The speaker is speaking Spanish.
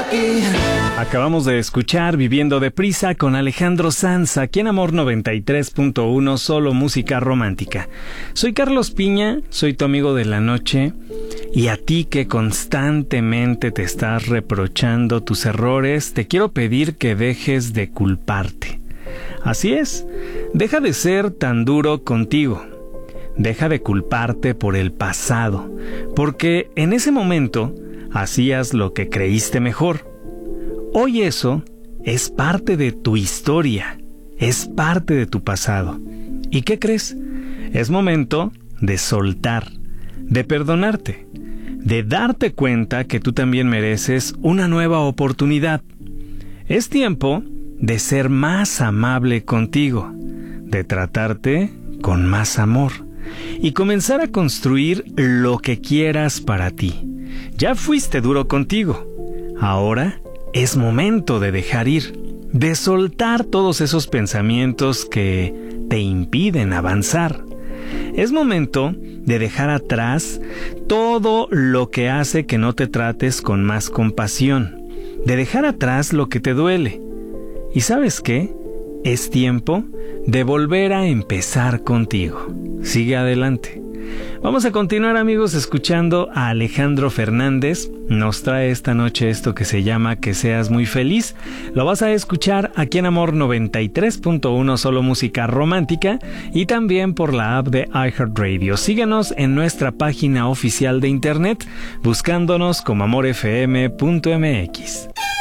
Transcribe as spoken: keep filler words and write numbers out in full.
aquí. Acabamos de escuchar Viviendo Deprisa con Alejandro Sanz, aquí en Amor noventa y tres punto uno, solo música romántica. Soy Carlos Piña, soy tu amigo de la noche, y a ti que constantemente te estás reprochando tus errores, te quiero pedir que dejes de culparte. Así es, deja de ser tan duro contigo. Deja de culparte por el pasado, porque en ese momento hacías lo que creíste mejor. Hoy eso es parte de tu historia, es parte de tu pasado. ¿Y qué crees? Es momento de soltar, de perdonarte, de darte cuenta que tú también mereces una nueva oportunidad. Es tiempo de ser más amable contigo, de tratarte con más amor y comenzar a construir lo que quieras para ti. Ya fuiste duro contigo. Ahora es momento de dejar ir, de soltar todos esos pensamientos que te impiden avanzar. Es momento de dejar atrás todo lo que hace que no te trates con más compasión, de dejar atrás lo que te duele. ¿Y sabes qué? Es tiempo de volver a empezar contigo. Sigue adelante. Vamos a continuar, amigos, escuchando a Alejandro Fernández. Nos trae esta noche esto que se llama Que Seas Muy Feliz. Lo vas a escuchar aquí en Amor noventa y tres punto uno, solo música romántica, y también por la app de iHeartRadio. Síguenos en nuestra página oficial de internet, buscándonos como amor f m punto m x.